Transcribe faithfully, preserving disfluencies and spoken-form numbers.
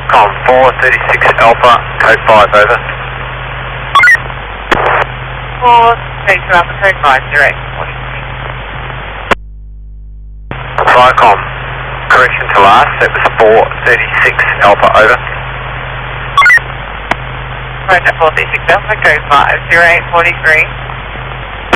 Com four thirty-six Alpha, code five, over. four thirty-six Alpha, code five, zero eight forty-three. Viacom, correction to last, that was four thirty-six Alpha, over. Roger, four thirty-six Alpha, code five, zero eight forty-three.